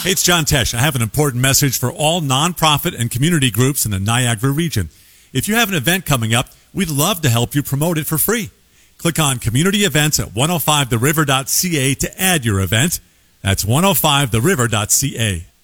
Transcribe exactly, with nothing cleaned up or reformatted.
Hey, it's John Tesh. I have an important message for all nonprofit and community groups in the Niagara region. If you have an event coming up, we'd love to help you promote it for free. Click on Community Events at one oh five the river dot c a to add your event. That's one oh five the river dot c a.